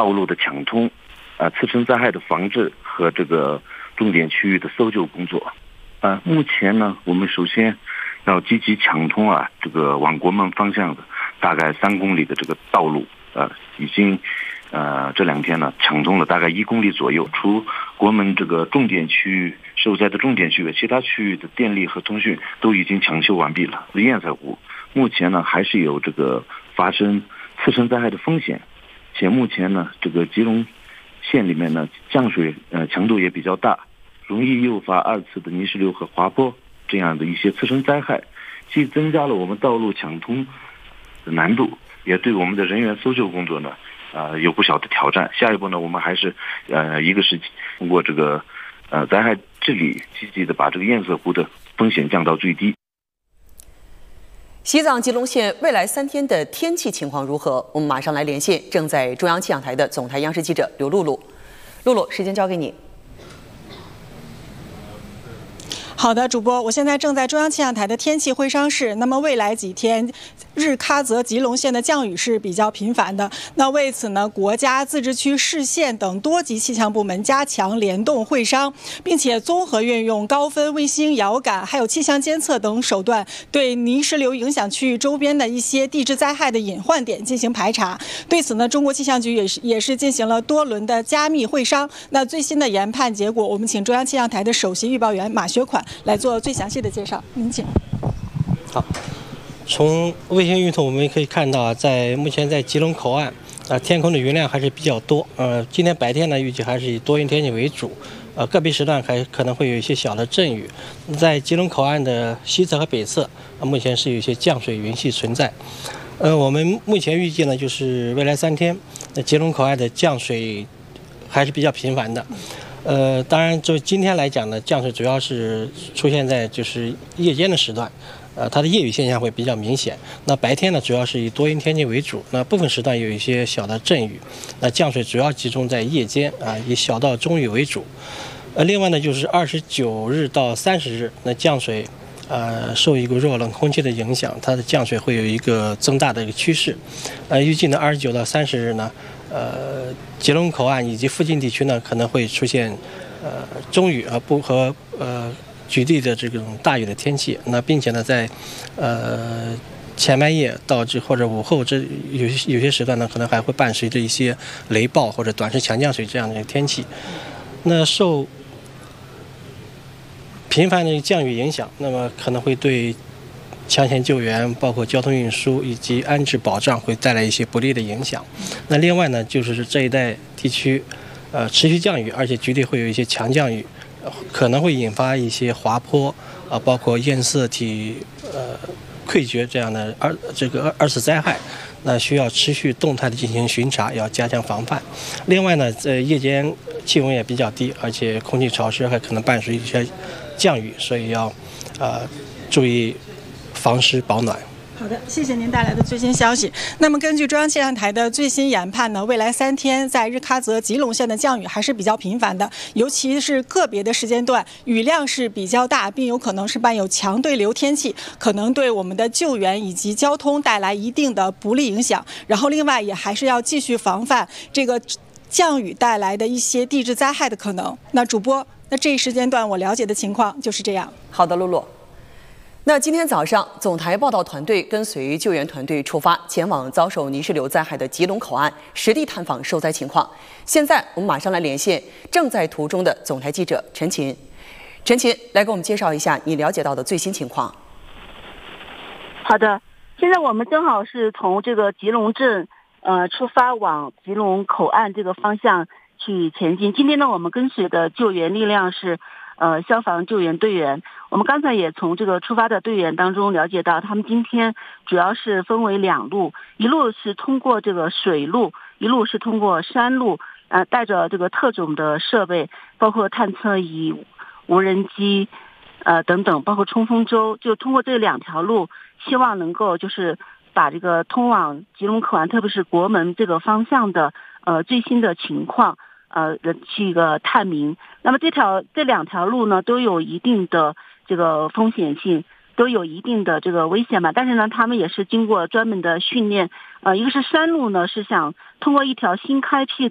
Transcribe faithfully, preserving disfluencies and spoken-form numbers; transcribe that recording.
道路的抢通，啊、呃，次生灾害的防治和这个重点区域的搜救工作。啊、呃，目前呢，我们首先要积极抢通啊，这个往国门方向的大概三公里的这个道路，呃，已经呃这两天呢抢通了大概一公里左右。除国门这个重点区域受灾的重点区域，其他区域的电力和通讯都已经抢修完毕了。堰塞湖目前呢还是有这个发生次生灾害的风险，且目前呢这个吉隆县里面呢降水呃强度也比较大，容易诱发二次的泥石流和滑坡这样的一些次生灾害，既增加了我们道路抢通的难度，也对我们的人员搜救工作呢呃有不小的挑战。下一步呢，我们还是呃一个是通过这个呃灾害治理，积极的把这个堰塞湖的风险降到最低。 西藏吉隆县未来三天的天气情况如何？我们马上来连线正在中央气象台的总台央视记者刘露露。露露，时间交给你。 好的，主播，我现在正在中央气象台的天气会商室。那么未来几天，日喀则吉隆县的降雨是比较频繁的。那为此呢，国家自治区、市县等多级气象部门加强联动会商，并且综合运用高分卫星遥感、还有气象监测等手段，对泥石流影响区域周边的一些地质灾害的隐患点进行排查。对此呢，中国气象局也是也是进行了多轮的加密会商。那最新的研判结果，我们请中央气象台的首席预报员马学款来做最详细的介绍，您请。 好，从卫星云图我们可以看到，在目前在吉隆口岸，啊、呃，天空的云量还是比较多。呃，今天白天呢，预计还是以多云天气为主，呃，个别时段还可能会有一些小的阵雨。在吉隆口岸的西侧和北侧，呃、目前是有一些降水云系存在。呃，我们目前预计呢，就是未来三天，那吉隆口岸的降水还是比较频繁的。呃，当然，就今天来讲呢，降水主要是出现在就是夜间的时段，呃，它的夜雨现象会比较明显。那白天呢，主要是以多云天气为主，那部分时段有一些小的阵雨。那降水主要集中在夜间啊，以小到中雨为主。呃，另外呢，就是二十九日到三十日，那降水，呃，受一股弱冷空气的影响，它的降水会有一个增大的一个趋势。呃，预计呢，二十九到三十日呢。呃，吉隆口岸以及附近地区呢，可能会出现呃中雨啊不和呃局地的这种大雨的天气。那并且呢，在呃前半夜到这或者午后这有有些时段呢，可能还会伴随着一些雷暴或者短时强降水这样的天气。那受频繁的降雨影响，那么可能会对抢险救援，包括交通运输以及安置保障会带来一些不利的影响。那另外呢，就是这一带地区，呃，持续降雨，而且局地会有一些强降雨，呃、可能会引发一些滑坡啊、呃，包括堰塞体呃溃决这样的二这个二次灾害。那需要持续动态的进行巡查，要加强防范。另外呢，在夜间气温也比较低，而且空气潮湿，还可能伴随一些降雨，所以要呃注意防湿保暖。 好的，谢谢您带来的最新消息。那么根据中央气象台的最新研判呢，未来三天在日喀则吉隆县的降雨还是比较频繁的，尤其是个别的时间段雨量是比较大，并有可能是伴有强对流天气，可能对我们的救援以及交通带来一定的不利影响。然后另外也还是要继续防范这个降雨带来的一些地质灾害的可能。那主播，那这一时间段我了解的情况就是这样。 好的，露露。那今天早上，总台报道团队跟随救援团队出发，前往遭受泥石流灾害的吉隆口岸，实地探访受灾情况。现在我们马上来连线正在途中的总台记者陈琴。陈琴，来给我们介绍一下你了解到的最新情况。 好的，现在我们正好是从这个吉隆镇呃出发往吉隆口岸这个方向去前进。今天呢，我们跟随的救援力量是呃消防救援队员。我们刚才也从这个出发的队员当中了解到，他们今天主要是分为两路，一路是通过这个水路，一路是通过山路，呃，带着这个特种的设备，包括探测仪、无人机，呃等等，包括冲锋舟，就通过这两条路，希望能够就是把这个通往吉隆口岸，特别是国门这个方向的呃最新的情况。呃，去一个探明。那么这条这两条路呢，都有一定的这个风险性，都有一定的这个危险吧。但是呢，他们也是经过专门的训练。呃，一个是山路呢，是想通过一条新开辟